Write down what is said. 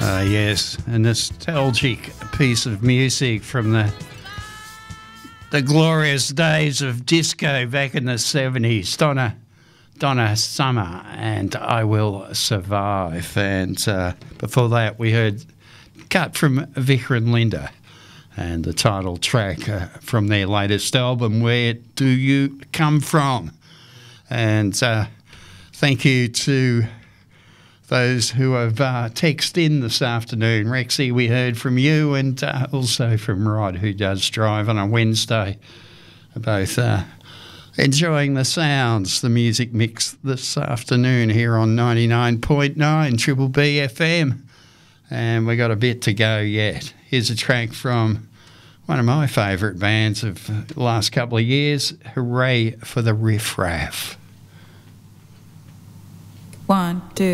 Yes, a nostalgic piece of music from the glorious days of disco back in the 70s. Donna Summer and I Will Survive. And before that, we heard cut from Vicar and Linda and the title track from their latest album, Where Do You Come From? And thank you to those who have texted in this afternoon. Rexy, we heard from you, and also from Rod, who does drive on a Wednesday. Both enjoying the sounds, the music mix this afternoon here on 99.9 Triple B FM. And we got a bit to go yet. Here's a track from one of my favourite bands of the last couple of years, Hooray for the Riff Raff. 1, 2.